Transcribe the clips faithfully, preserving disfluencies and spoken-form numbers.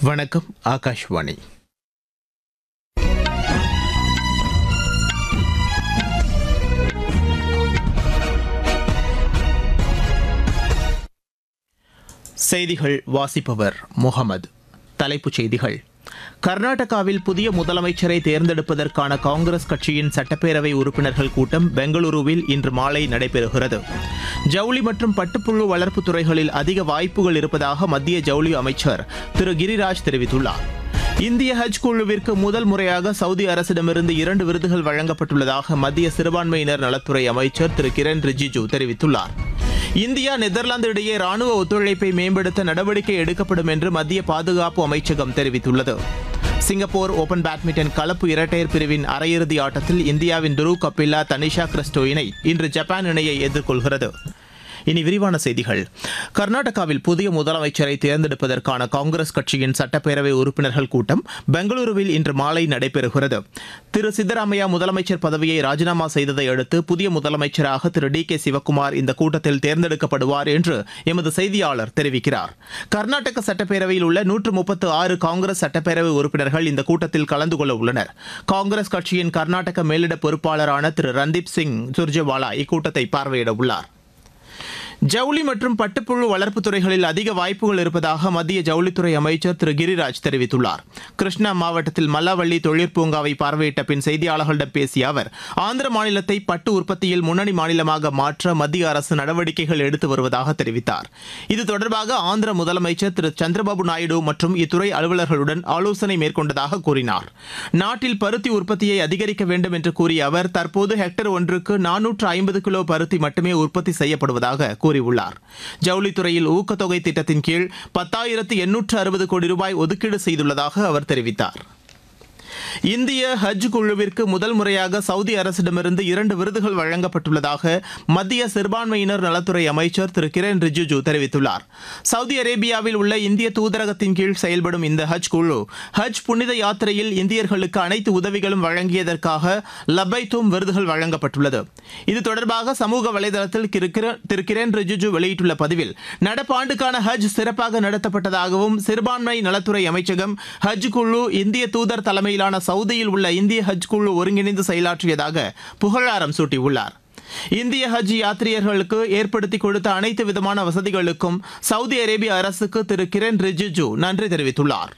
வணக்கம். ஆகாஷ்வாணி. செய்திகள் வாசிப்பவர் முகமது. தலைப்புச் செய்திகள். கர்நாடகாவில் புதிய முதலமைச்சரை தேர்ந்தெடுப்பதற்கான காங்கிரஸ் கட்சியின் சட்டப்பேரவை உறுப்பினர்கள் கூட்டம் பெங்களூருவில் இன்று மாலை நடைபெறுகிறது. ஜவுளி மற்றும் பட்டுப்புழு வளர்ப்பு துறைகளில் அதிக வாய்ப்புகள் இருப்பதாக மத்திய ஜவுளி அமைச்சர் திரு கிரிராஜ் தெரிவித்துள்ளார். இந்திய ஹஜ் குழுவிற்கு முதல் முறையாக சவுதி அரசிடமிருந்து இரண்டு விருதுகள் வழங்கப்பட்டுள்ளதாக மத்திய சிறுபான்மையினர் நலத்துறை அமைச்சர் திரு கிரண் ரிஜிஜு தெரிவித்துள்ளார். இந்தியா நெதர்லாந்து இடையே ராணுவ ஒத்துழைப்பை மேம்படுத்த நடவடிக்கை எடுக்கப்படும் என்று மத்திய பாதுகாப்பு அமைச்சகம் தெரிவித்துள்ளது. சிங்கப்பூர் ஓபன் பேட்மிண்டன் கலப்பு இரட்டையர் பிரிவின் அரையிறுதி ஆட்டத்தில் இந்தியாவின் துருவ் கபில்லா தனிஷா கிறிஸ்டோ இணை இன்று ஜப்பான் இணையை எதிர்கொள்கிறது. இனி விரிவான செய்திகள். கர்நாடகாவில் புதிய முதலமைச்சரை தேர்ந்தெடுப்பதற்கான காங்கிரஸ் கட்சியின் சட்டப்பேரவை உறுப்பினர்கள் கூட்டம் பெங்களூருவில் இன்று மாலை நடைபெறுகிறது. திரு சித்தராமையா முதலமைச்சர் பதவியை ராஜினாமா செய்ததை அடுத்து புதிய முதலமைச்சராக திரு டி கே சிவக்குமார் இந்த கூட்டத்தில் தேர்ந்தெடுக்கப்படுவார் என்று எமது செய்தியாளர் தெரிவிக்கிறார். கர்நாடக சட்டப்பேரவையில் உள்ள நூற்று முப்பத்து ஆறு காங்கிரஸ் சட்டப்பேரவை உறுப்பினர்கள் இந்த கூட்டத்தில் கலந்து கொள்ள உள்ளனர். காங்கிரஸ் கட்சியின் கர்நாடக மேலிட பொறுப்பாளரான திரு ரந்தீப் சிங் சுர்ஜேவாலா இக்கூட்டத்தை பார்வையிட உள்ளார். ஜவுளி மற்றும் பட்டுப்புழு வளர்ப்பு துறைகளில் அதிக வாய்ப்புகள் இருப்பதாக மத்திய ஜவுளித்துறை அமைச்சர் திரு கிரிராஜ் தெரிவித்துள்ளார். கிருஷ்ணா மாவட்டத்தில் மல்லாவள்ளி தொழிற்பூங்காவை பார்வையிட்ட பின் செய்தியாளர்களிடம் பேசிய அவர், ஆந்திர மாநிலத்தை பட்டு உற்பத்தியில் முன்னணி மாநிலமாக மாற்ற மத்திய அரசு நடவடிக்கைகள் எடுத்து வருவதாக தெரிவித்தார். இது தொடர்பாக ஆந்திர முதலமைச்சர் திரு சந்திரபாபு நாயுடு மற்றும் இத்துறை அலுவலர்களுடன் ஆலோசனை மேற்கொண்டதாக கூறினார். நாட்டில் பருத்தி உற்பத்தியை அதிகரிக்க வேண்டும் என்று கூறிய அவர், தற்போது ஹெக்டேர் ஒன்றுக்கு நானூற்று ஐம்பது கிலோ பருத்தி மட்டுமே உற்பத்தி செய்யப்படுவதாக கூறியுள்ளார். ஜவுளித்துறையில் ஊக்கத்தொகை திட்டத்தின் கீழ் பத்தாயிரத்து எண்ணூற்று அறுபது கோடி ரூபாய் ஒதுக்கீடு செய்துள்ளதாக அவர் தெரிவித்தார். இந்திய ஹஜ் குழுவிற்கு முதல் முறையாக சவுதி அரசிடமிருந்து இரண்டு விருதுகள் வழங்கப்பட்டுள்ளதாக மத்திய சிறுபான்மையினர் நலத்துறை அமைச்சர் திரு கிரண் ரிஜிஜு தெரிவித்துள்ளார். சவுதி அரேபியாவில் உள்ள இந்திய தூதரகத்தின் கீழ் செயல்படும் இந்த ஹஜ் குழு ஹஜ் புனித யாத்திரையில் இந்தியர்களுக்கு அனைத்து உதவிகளும் வழங்கியதற்காக லப்பைத்தும் விருதுகள் வழங்கப்பட்டுள்ளது. இது தொடர்பாக சமூக வலைதளத்தில் திரு கிரண் ரிஜிஜு வெளியிட்டுள்ள பதிவில், நடப்பாண்டுக்கான ஹஜ் சிறப்பாக நடத்தப்பட்டதாகவும் சிறுபான்மை நலத்துறை அமைச்சகம் ஹஜ் குழு இந்திய தூதர் தலைமையிலான சவுதியில் உள்ள இந்திய ஹஜ் குழு ஒருங்கிணைந்து செயலாற்றியதாக புகழாரம் சூட்டியுள்ளார். இந்திய ஹஜ் யாத்ரீகர்களுக்கு ஏற்படுத்தி கொடுத்த அனைத்து விதமான வசதிகளுக்கும் சவுதி அரேபிய அரசுக்கு திரு கிரண் ரிஜிஜு நன்றி தெரிவித்துள்ளார்.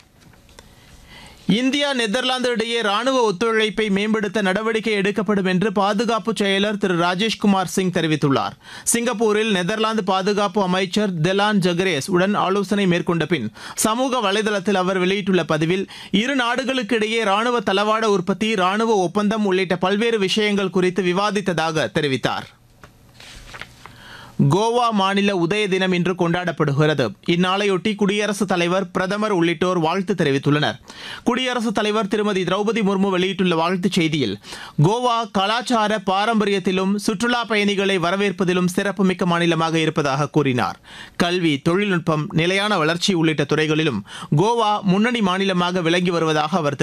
இந்தியா நெதர்லாந்து இடையே ராணுவ ஒத்துழைப்பை மேம்படுத்த நடவடிக்கை எடுக்கப்படும் என்று பாதுகாப்பு செயலர் திரு ராஜேஷ்குமார் சிங் தெரிவித்துள்ளார். சிங்கப்பூரில் நெதர்லாந்து பாதுகாப்பு அமைச்சர் தெலான் ஜகரேஸ் உடன் ஆலோசனை மேற்கொண்ட பின் சமூக வலைதளத்தில் அவர் வெளியிட்டுள்ள பதிவில், இரு நாடுகளுக்கு இடையே ராணுவ தளவாட உற்பத்தி, ராணுவ ஒப்பந்தம் உள்ளிட்ட பல்வேறு விஷயங்கள் குறித்து விவாதித்ததாக தெரிவித்தார். கோவா மாநில உதய தினம் இன்று கொண்டாடப்படுகிறது. இந்நாளையொட்டி குடியரசுத் தலைவர், பிரதமர் உள்ளிட்டோர் வாழ்த்து தெரிவித்துள்ளனர். குடியரசுத் தலைவர் திருமதி திரௌபதி முர்மு வெளியிட்டுள்ள வாழ்த்துச் செய்தியில், கோவா கலாச்சார பாரம்பரியத்திலும் சுற்றுலா பயணிகளை வரவேற்பதிலும் சிறப்புமிக்க மாநிலமாக இருப்பதாக கூறினார். கல்வி, தொழில்நுட்பம், நிலையான வளர்ச்சி உள்ளிட்ட துறைகளிலும் கோவா முன்னணி மாநிலமாக விளங்கி வருவதாக அவர்